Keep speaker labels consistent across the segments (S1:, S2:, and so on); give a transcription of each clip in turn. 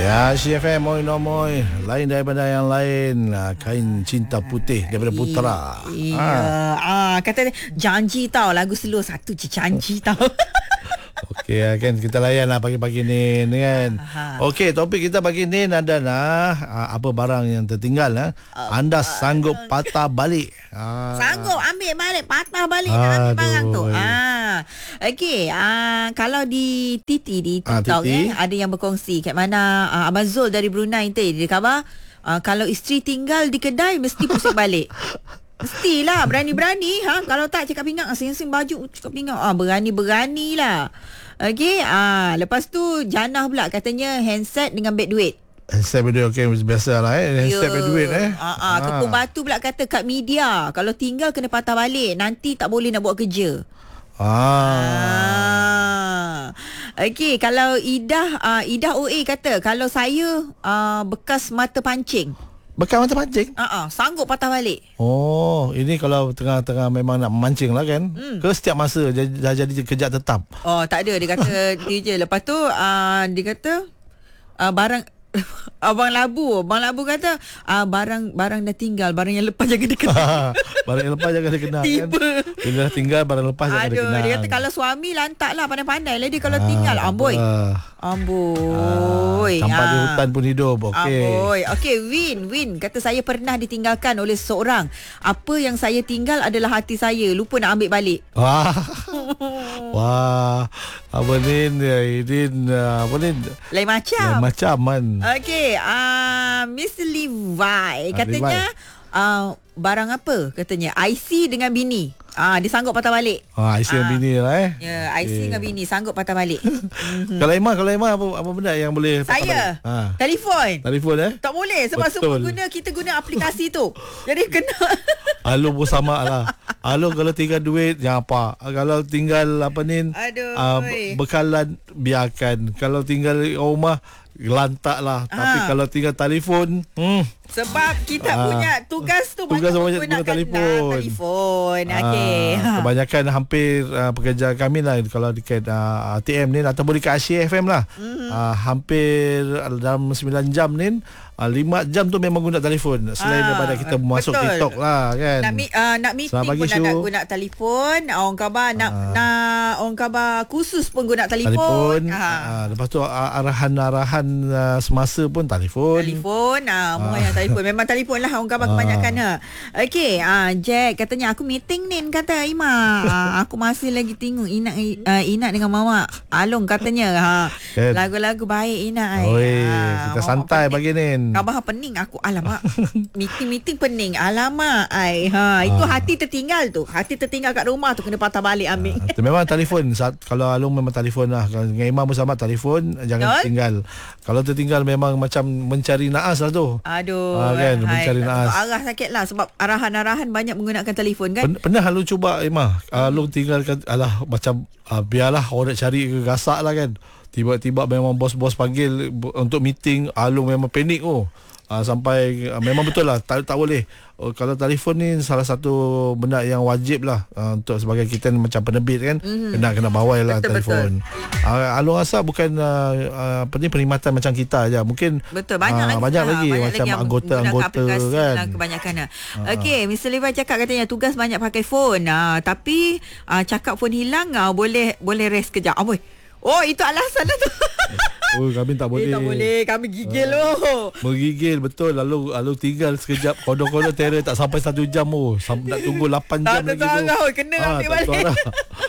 S1: Ya, CFM Moi Nomoy. Lain daripada yang lain. Kain Cinta Putih daripada Putra.
S2: Iya. Kata janji tau. Lagu slow satu je janji tau.
S1: Okey kan, kita layan lah pagi-pagi ni kan. Okey, topik kita pagi ni adalah apa barang yang tertinggal. Anda sanggup patah balik?
S2: Sanggup ambil balik, patah balik nak ambil barang tu. Okey, kalau di Titi di TikTok ada yang berkongsi kat mana Abang Zul dari Brunei tu dia khabar kalau isteri tinggal di kedai mesti pusing balik. Mestilah berani-berani kalau tak cakap pinggang asing-asing baju cakap pinggang berani-beranilah. Okey, lepas tu Janah pula katanya handset dengan beg duit.
S1: Handset beg duit, okey, biasalah handset beg duit
S2: Kepung Batu pula kata kat media kalau tinggal kena patah balik, nanti tak boleh nak buat kerja. Okey, kalau Idah OA kata kalau saya bekas mata pancing.
S1: Bekas mata pancing?
S2: Sanggup patah balik.
S1: Oh, ini kalau tengah-tengah memang nak memancing lah kan? Ke setiap masa dah jadi kejap tetap?
S2: Oh, tak ada. Dia kata dia je. Lepas tu dia kata barang Abang Labu kata barang dah tinggal, barang yang lepas jangan dia kena.
S1: Barang yang lepas jangan dia kena kan? Bila dah tinggal barang lepas jangan dia kena.
S2: Dia kata kalau suami lantak lah, pandai-pandai lah dia kalau tinggal. Amboi.
S1: Campak di hutan pun hidup.
S2: Okey, Win kata saya pernah ditinggalkan oleh seseorang. Apa yang saya tinggal adalah hati saya. Lupa nak ambil balik.
S1: Wah. Apa ni?
S2: Lain macam
S1: kan.
S2: Okey, Miss Levi katanya barang apa katanya? IC dengan bini. Dia sanggup patah balik.
S1: IC dengan bini lah
S2: Ya, IC dengan bini sanggup patah balik.
S1: Kalau Emma apa benda yang boleh
S2: saya telefon tak boleh sebab kita guna aplikasi tu. Jadi kena
S1: Alung pun sama lah. Alung kalau tinggal duit yang apa? Kalau tinggal bekalan biarkan. Kalau tinggal rumah lantak lah. Tapi kalau tinggal telefon
S2: sebab kita punya tugas tu
S1: banyak
S2: guna telefon. Okey.
S1: Kebanyakan hampir pekerja kami lah kalau dekat ATM ni ataupun dekat Asia FM lah. Hampir dalam 9 jam ni 5 jam tu memang guna telefon. Selain daripada kita masuk TikTok lah kan.
S2: Nak meeting pun nak guna telefon. Orang khabar nak orang khabar khusus pun guna telefon.
S1: Lepas tu arahan semasa pun telefon.
S2: Telefon. Memang telefon lah orang khabar kebanyakan. Okey, Jack katanya aku meeting ni kata Ima. Aku masih lagi tengok Inat dengan Mama. Along katanya lagu-lagu baik Inat.
S1: Kita santai pagi ni.
S2: Khabar pening aku. Alamak. Meeting pening. Alamak. Itu hati tertinggal tu. Hati tertinggal kat rumah tu kena patah balik ambil.
S1: Memang telefon. Kalau Along memang telefon lah. Dengan Imam bersama telefon jangan tinggal. Kalau tertinggal memang macam mencari naas lah tu.
S2: Kan,
S1: mencari naas.
S2: Arah sakit lah sebab arahan-arahan banyak menggunakan telefon kan.
S1: Pernah Along cuba Imam. Along tinggalkan macam biarlah orang nak cari ke gasak lah kan. Tiba-tiba memang bos-bos panggil untuk meeting, Along memang panik sampai memang betul lah tak boleh. Kalau telefon ni salah satu benda yang wajib lah untuk sebagai kita macam penerbit kan. Kena bawai lah telefon. Along rasa bukan perkhidmatan macam kita aja. Mungkin banyak lagi macam anggota-anggota kan.
S2: Kebanyakan Okey, Mr. Levi cakap katanya tugas banyak pakai phone. Tapi cakap phone hilang boleh rest kejap. Itu alasan lah tu.
S1: Kami tak boleh.
S2: Tak boleh. Kami gigil
S1: Menggigil betul. Lalu tinggal sekejap. Kodok-kodok terror tak sampai 1 jam nak tunggu 8 jam lagi tu.
S2: Kena ambil balik.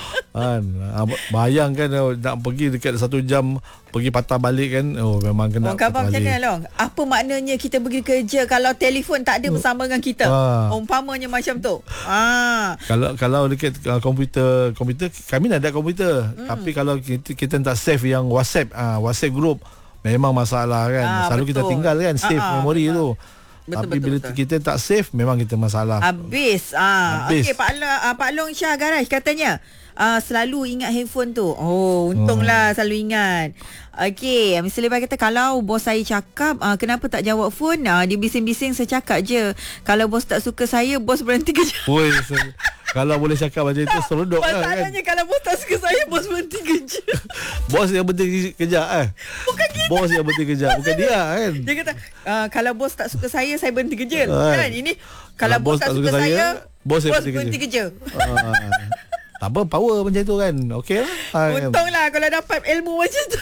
S1: Bayangkan nak pergi dekat 1 jam pergi patah balik kan. Memang kena.
S2: Orang khabar macam mana Long? Apa maknanya kita pergi kerja kalau telefon tak ada bersama dengan kita? Umpamanya macam tu.
S1: Kalau dekat komputer kami ada komputer. Tapi kalau kita tak save yang WhatsApp group memang masalah kan. Selalu kita tinggal kan save memori tu. Tapi bila kita tak save memang kita masalah. Habis.
S2: Okey, Pak Long Syah Garaj katanya selalu ingat handphone tu. Untunglah selalu ingat. Okey, Mr. Lebai kata kalau bos saya cakap kenapa tak jawab phone, dia bising-bising saya cakap je. Kalau bos tak suka saya, bos berhenti kerja.
S1: Kalau boleh cakap macam itu seronok lah kan.
S2: Masalahnya kalau bos tak suka saya, bos berhenti kerja.
S1: Bos yang penting kerja
S2: Bukan kita.
S1: Bos yang penting kerja, bukan dia kan.
S2: Dia kata, kalau bos tak suka saya berhenti kerja. Kan? Ini kalau bos tak suka saya,
S1: bos
S2: berhenti kerja.
S1: Tak apa, power macam tu kan. Okey lah. Kan?
S2: Untunglah kalau dapat ilmu macam tu.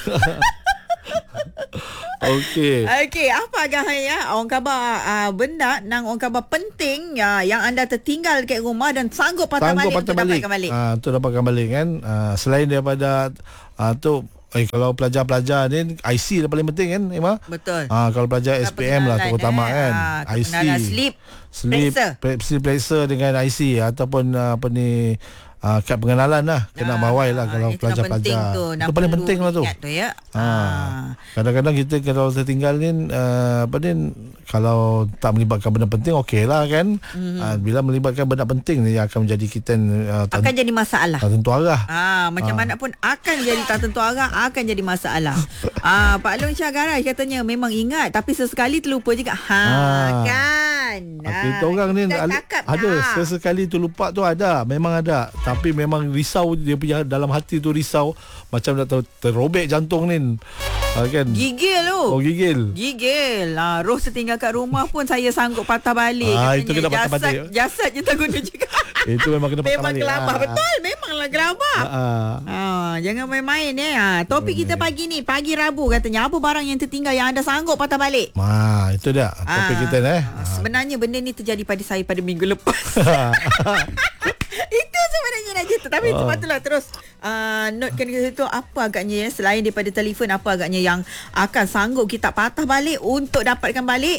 S1: Okey.
S2: Okey, apa agak ya? Orang khabar benda nang orang khabar penting yang anda tertinggal dekat rumah dan sanggup patah balik untuk dapatkan balik.
S1: Untuk dapatkan balik kan. Selain daripada tu kalau pelajar-pelajar ni IC dah paling penting kan, Emma?
S2: Betul.
S1: Kalau pelajar SPM lah terutama kan. IC. Slip placer dengan IC ataupun apa ni kad pengenalan lah, kena bawai lah kalau pelajar-pelajar. Itu paling penting lah tu.
S2: Ya.
S1: Kadang-kadang kita kalau tertinggal ni kalau tak melibatkan benda penting okey lah kan. Bila melibatkan benda penting ni akan menjadi kita
S2: akan jadi masalah.
S1: Tak tentu arah.
S2: Macam mana pun akan jadi tak tentu arah, akan jadi masalah. Pak Long Syah Garai katanya memang ingat tapi sesekali terlupa juga. Kan.
S1: Kita orang ni ada sesekali terlupa tu ada, memang ada. Tapi memang risau, dia punya dalam hati tu risau macam dah terrobek jantung ni. Kan?
S2: Gigil tu.
S1: Gigil.
S2: Roh tertinggal kat rumah pun saya sanggup patah balik.
S1: Itu kena patah balik.
S2: Jasad je tak guna juga.
S1: Itu memang kena patah
S2: memang
S1: balik.
S2: Memang gelabah. Betul. Memanglah gelabah. Jangan main-main Topik kita pagi ni, pagi Rabu katanya, apa barang yang tertinggal yang anda sanggup patah balik?
S1: Itu dah topik kita ni.
S2: Sebenarnya benda ni terjadi pada saya pada minggu lepas. Itu sebenarnya nak cerita. Tapi sepatutlah terus notekan ke situ apa agaknya selain daripada telefon, apa agaknya yang akan sanggup kita patah balik untuk dapatkan balik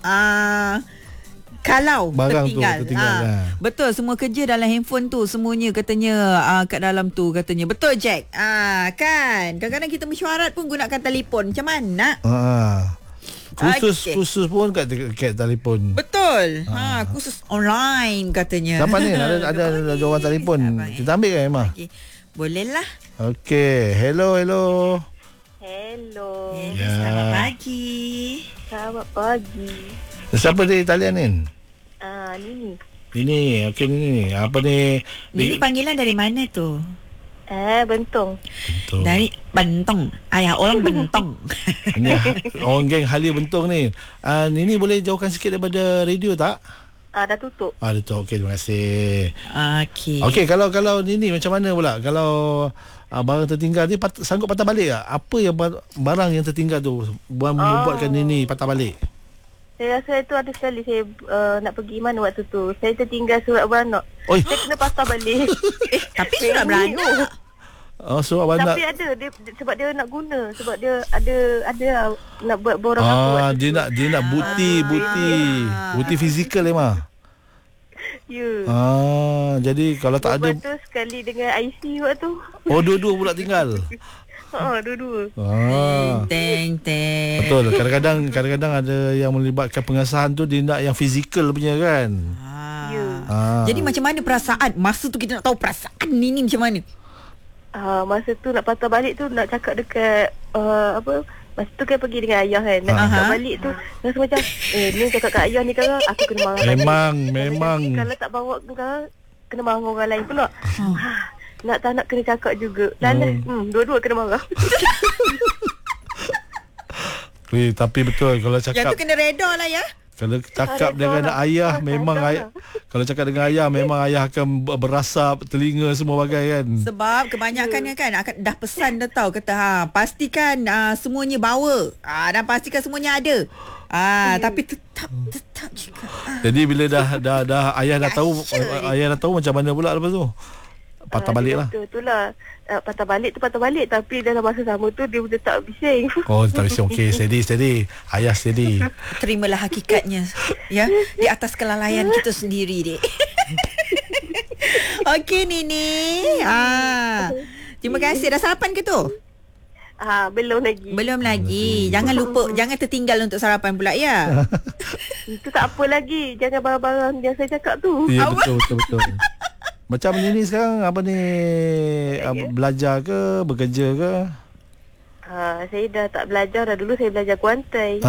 S2: kalau
S1: barang
S2: tertinggal. Betul, semua kerja dalam handphone tu semuanya katanya kat dalam tu katanya. Betul Jack. Kan kadang-kadang kita mesyuarat pun gunakan telefon. Macam mana? Khusus pun kat telefon. Betul. Khusus online katanya.
S1: Siapa ni? Ada orang telefon. Kita ambil kan Emma?
S2: Boleh lah.
S1: Okey. Hello.
S2: Selamat pagi.
S3: Selamat pagi.
S1: Siapa di talian ni? Nini. Okey Nini. Apa ni?
S2: Nini panggilan dari mana tu?
S3: Bentong.
S2: Dari Bentong. Ayah orang Bentong.
S1: Ni orang geng Halia Bentong ni. Nini boleh jauhkan sikit daripada radio tak?
S3: Dah tutup.
S1: Dah tutup. Okey, terima kasih.
S2: Okey,
S1: kalau Nini macam mana pula? Kalau barang tertinggal ni sanggup patah balik tak? Apa yang barang yang tertinggal tu membuatkan Nini patah balik?
S3: Saya rasa itu ada sekali saya nak pergi mana waktu tu. Saya tertinggal surat beranak. Saya kena patah balik.
S2: Tapi surat beranak.
S1: Surat beranak.
S3: Tapi ada dia, sebab dia nak guna, sebab dia ada nak buat borang aku.
S1: Dia nak bukti fizikal Emma.
S3: Ya.
S1: Jadi kalau tak ada
S3: tu sekali dengan IC waktu.
S1: Dua-dua pula tinggal.
S3: Dua-dua.
S2: Teng.
S1: Betul. Kadang-kadang ada yang melibatkan pengesahan tu dia nak yang fizikal punya kan.
S2: Jadi macam mana perasaan masa tu, kita nak tahu perasaan Nini macam mana?
S3: Masa tu nak patah balik tu nak cakap dekat masa tu kan pergi dengan ayah kan. Nak cakap balik tu rasa macam ni cakap kat ayah ni kan aku kena marah.
S1: Memang.
S3: Kalau tak bawa kan kena marah orang lain pula. Nak tak nak kena cakap juga. Dua-dua kena marah.
S1: Tapi betul kalau cakap
S2: yang tu kena reda lah ya.
S1: Kalau cakap dengan ayah memang kalau cakap dengan ayah memang ayah akan berasap telinga semua bagai kan.
S2: Sebab kebanyakannya kan akan dah pesan dah tahu kata pastikan semuanya bawa. Dan pastikan semuanya ada. Tapi tetap juga.
S1: Jadi bila dah ayah dah tahu, ayah dah tahu macam mana pula lepas tu? Patah balik lah.
S3: Itulah. Patah balik tapi dalam masa sama tu dia tak bising.
S1: Tak bising. Okey, steady. Ayah steady.
S2: Terimalah hakikatnya ya, di atas kelalaian kita sendiri dek. Okey Nini. Terima kasih. Dah sarapan ke tu?
S3: Belum lagi.
S2: Jangan lupa, jangan tertinggal untuk sarapan pula ya.
S3: Itu tak apa lagi. Jangan barang-barang yang saya cakap tu.
S1: Ya, betul. Macam Nini sekarang apa ni, belajar ke, bekerja ke?
S3: Saya dah tak belajar dah. Dulu saya belajar Kuantan.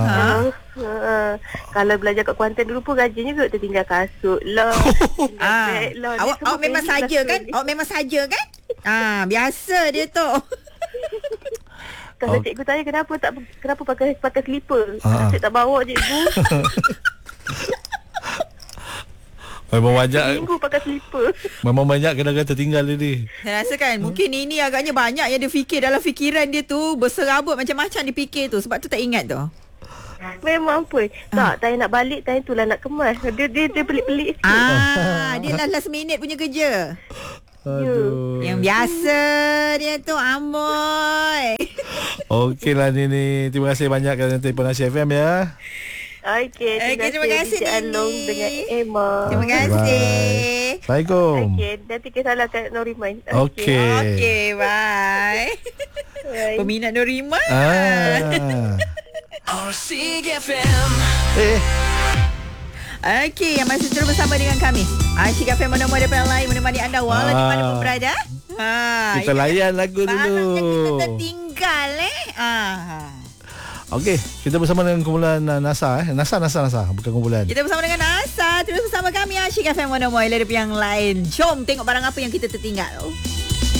S3: Kalau belajar kat Kuantan dulu pun rajin juga tertinggal kasut lah. Beg lah.
S2: Awak memang saja kan? Awak memang saja kan? Biasa dia tu.
S3: Kalau cikgu tanya kenapa pakai slipper. Saya tak bawa cikgu.
S1: Memang banyak
S3: Minggu pakai slipper.
S1: Memang banyak kadang-kadang tertinggal ni.
S2: Saya rasa kan mungkin ini agaknya banyak yang dia fikir dalam fikiran dia tu. Berserabut macam-macam dia fikir tu. Sebab tu tak ingat tu.
S3: Memang pun. Tak, saya nak balik, saya tu lah nak kemas. Dia pelik-pelik.
S2: Dia lah last minute punya kerja.
S1: Aduh.
S2: Yang biasa dia tu amboi.
S1: Okey lah Nini. Terima kasih banyak kerana telefon Asia FM ya.
S3: Okey,
S2: terima kasih
S3: Encik Along dengan Emma.
S2: Terima kasih.
S1: Assalamualaikum.
S3: Okey, nanti kita salah kat Noriman.
S2: Okey, bye. Peminat Noriman. Okey, yang masih terus bersama dengan kami. Asyik FM mana-mana daripada yang lain menemani anda walau di mana pun berada.
S1: Kita layan lagu dulu.
S2: Barangnya kita tertinggal
S1: Okey, kita bersama dengan kumpulan NASA NASA bukan kumpulan.
S2: Kita bersama dengan NASA. Terus bersama kami Asyik FM mana-mana daripada yang lain. Jom tengok barang apa yang kita tertinggal.